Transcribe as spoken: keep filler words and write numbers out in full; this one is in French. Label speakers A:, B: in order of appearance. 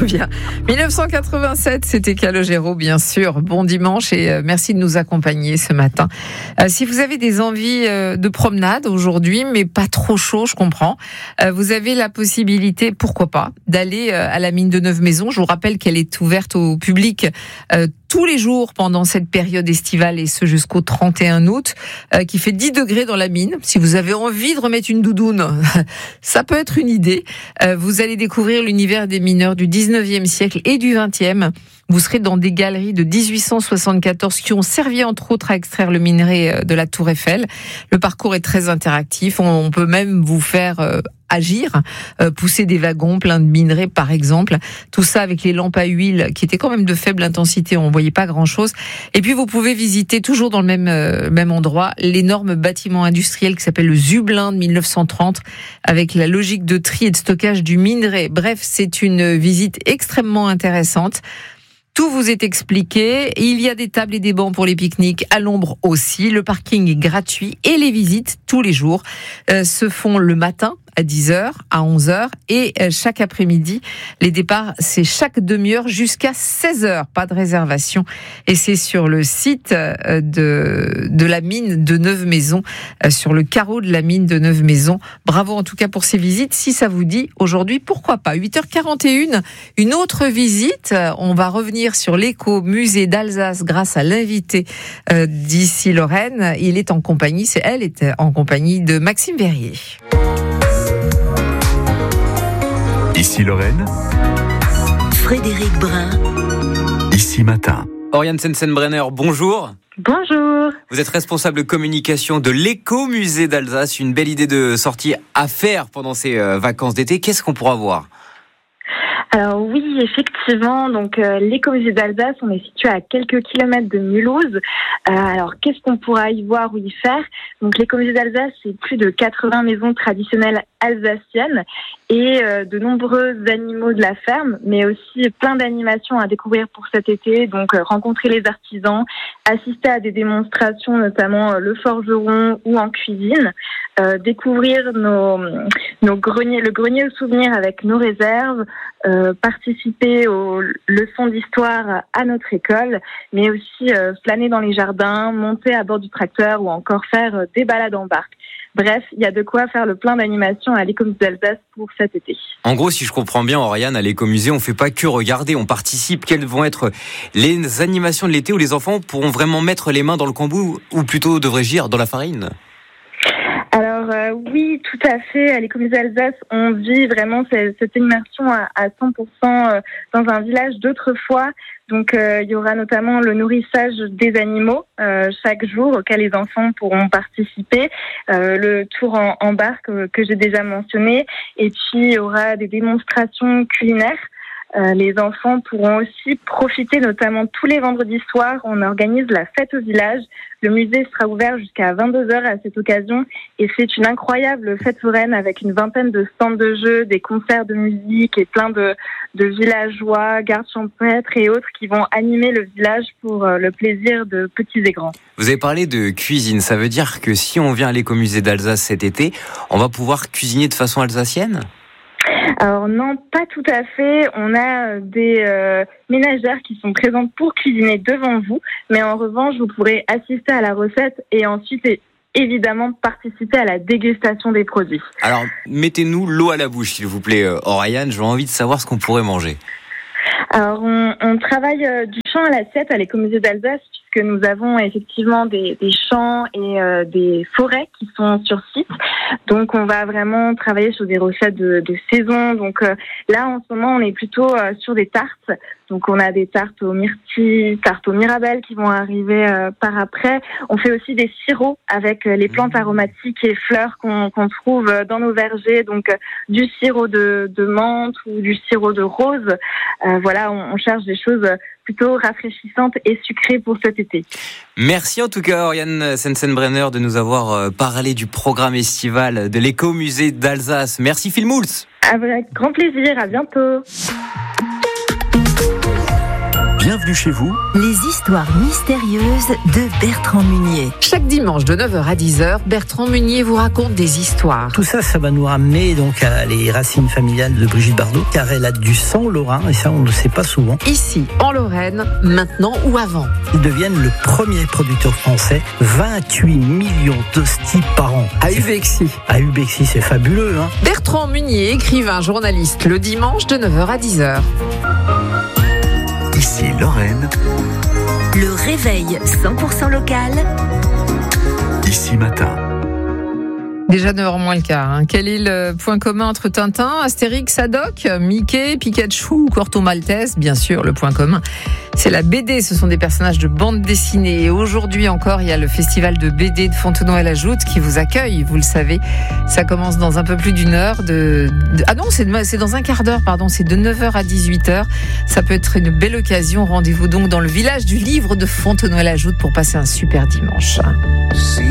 A: souviens. dix-neuf cent quatre-vingt-sept, c'était Calogero, bien sûr. Bon dimanche et euh, merci de nous accompagner ce matin. Euh, si vous avez des envies euh, de promenade aujourd'hui, mais pas trop chaud, je comprends, euh, vous avez la possibilité, pourquoi pas, d'aller euh, à la mine de Neuve-Maisons. Je vous rappelle qu'elle est ouverte au public euh, tous les jours pendant cette période estivale et ce jusqu'au trente et un août, euh, qui fait dix degrés dans la mine. Si vous avez envie de remettre une doudoune, ça peut être une idée. Euh, vous allez découvrir l'univers des mineurs du dix-neuvième siècle et du vingtième. Vous serez dans des galeries de dix-huit cent soixante-quatorze qui ont servi entre autres à extraire le minerai de la Tour Eiffel. Le parcours est très interactif. On peut même vous faire euh, agir, euh, pousser des wagons pleins de minerais par exemple. Tout ça avec les lampes à huile qui étaient quand même de faible intensité. On ne voyait pas grand-chose. Et puis vous pouvez visiter toujours dans le même, euh, même endroit l'énorme bâtiment industriel qui s'appelle le Zublin de dix-neuf cent trente avec la logique de tri et de stockage du minerai. Bref, c'est une visite extrêmement intéressante. Tout vous est expliqué. Il y a des tables et des bancs pour les pique-niques, à l'ombre aussi. Le parking est gratuit et les visites tous les jours euh, se font le matin à dix heures, à onze heures et euh, chaque après-midi. Les départs, c'est chaque demi-heure jusqu'à seize heures. Pas de réservation. Et c'est sur le site euh, de, de la mine de Neuve-Maisons, euh, sur le carreau de la mine de Neuve-Maisons. Bravo en tout cas pour ces visites. Si ça vous dit aujourd'hui, pourquoi pas. huit heures quarante et une, une autre visite. On va revenir sur l'éco-musée d'Alsace grâce à l'invité euh, d'ici Lorraine. Il est en compagnie, c'est elle est en compagnie de Maxime Verrier.
B: Ici Lorraine,
C: Frédéric Brun,
B: ici matin.
D: Oriane Sensenbrenner, bonjour.
E: Bonjour.
D: Vous êtes responsable communication de l'éco-musée d'Alsace. Une belle idée de sortie à faire pendant ces vacances d'été. Qu'est-ce qu'on pourra voir ?
E: Alors oui, effectivement, donc euh, l'écomusée d'Alsace, on est situé à quelques kilomètres de Mulhouse. Euh, alors qu'est-ce qu'on pourra y voir ou y faire ? Donc l'écomusée d'Alsace, c'est plus de quatre-vingts maisons traditionnelles alsaciennes et euh, de nombreux animaux de la ferme, mais aussi plein d'animations à découvrir pour cet été. Donc euh, rencontrer les artisans, assister à des démonstrations, notamment euh, le forgeron ou en cuisine, euh, découvrir nos, nos greniers, le grenier au souvenir avec nos réserves, euh, participer aux leçons d'histoire à notre école, mais aussi euh, flâner dans les jardins, monter à bord du tracteur ou encore faire euh, des balades en barque. Bref, il y a de quoi faire le plein d'animations à l'écomusée d'Alsace pour cet été.
D: En gros, si je comprends bien, Oriane, à l'écomusée, on ne fait pas que regarder, on participe. Quelles vont être les animations de l'été où les enfants pourront vraiment mettre les mains dans le cambouis, ou plutôt, devrais-je dire, dans la farine ?
E: Alors euh, oui, tout à fait. À l'écomusée d'Alsace, on vit vraiment cette, cette immersion à, à cent pour cent dans un village d'autrefois. Donc euh, il y aura notamment le nourrissage des animaux euh, chaque jour auquel les enfants pourront participer, euh, le tour en, en barque euh, que j'ai déjà mentionné, et puis il y aura des démonstrations culinaires. Euh, les enfants pourront aussi profiter, notamment tous les vendredis soirs, on organise la fête au village. Le musée sera ouvert jusqu'à vingt-deux heures à cette occasion et c'est une incroyable fête foraine avec une vingtaine de stands de jeux, des concerts de musique et plein de, de villageois, gardes champêtres et autres qui vont animer le village pour euh, le plaisir de petits et grands.
D: Vous avez parlé de cuisine, ça veut dire que si on vient à l'écomusée d'Alsace cet été, on va pouvoir cuisiner de façon alsacienne ?
E: Alors non, pas tout à fait. On a des euh, ménagères qui sont présentes pour cuisiner devant vous, mais en revanche, vous pourrez assister à la recette et ensuite évidemment participer à la dégustation des produits.
D: Alors, mettez-nous l'eau à la bouche, s'il vous plaît, Oriane. J'ai envie de savoir ce qu'on pourrait manger.
E: Alors, on, on travaille euh, du champ à l'assiette à l'écomusée d'Alsace, puisque nous avons effectivement des, des champs et euh, des forêts qui sont sur site. Donc, on va vraiment travailler sur des recettes de, de saison. Donc, euh, là, en ce moment, on est plutôt euh, sur des tartes. Donc, on a des tartes aux myrtilles, tartes aux mirabelles qui vont arriver euh, par après. On fait aussi des sirops avec euh, les plantes aromatiques et fleurs qu'on, qu'on trouve dans nos vergers. Donc, euh, du sirop de, de menthe ou du sirop de rose. Euh, voilà, on, on cherche des choses plutôt rafraîchissantes et sucrées pour cet été.
D: Merci en tout cas, Oriane Sensenbrenner, de nous avoir parlé du programme estival de l'écomusée d'Alsace. Merci Phil Moulz.
E: Avec grand plaisir, à bientôt.
B: Bienvenue chez vous.
C: Les histoires mystérieuses de Bertrand Munier.
A: Chaque dimanche de neuf heures à dix heures, Bertrand Munier vous raconte des histoires.
F: Tout ça, ça va nous ramener donc à les racines familiales de Brigitte Bardot, car elle a du sang lorrain, et ça on ne le sait pas souvent.
A: Ici, en Lorraine, maintenant ou avant.
F: Ils deviennent le premier producteur français, vingt-huit millions d'hosties par an.
A: À Ubexy.
F: À Ubexy, c'est fabuleux, hein.
A: Bertrand Munier, écrivain, journaliste, le dimanche de neuf heures à dix heures.
B: Ici Lorraine.
C: Le réveil cent pour cent local.
B: Ici Matin.
A: Déjà neuf heures moins le quart. Hein. Quel est le point commun entre Tintin, Astérix, Haddock, Mickey, Pikachu, Corto Maltese? Bien sûr, le point commun, c'est la B D. Ce sont des personnages de bande dessinée. Et aujourd'hui encore, il y a le festival de B D de Fontenoy-la-Joute qui vous accueille. Vous le savez, ça commence dans un peu plus d'une heure. De, de ah non, c'est, de, c'est dans un quart d'heure, pardon. C'est de neuf heures à dix-huit heures. Ça peut être une belle occasion. Rendez-vous donc dans le village du livre de Fontenoy-la-Joute pour passer un super dimanche.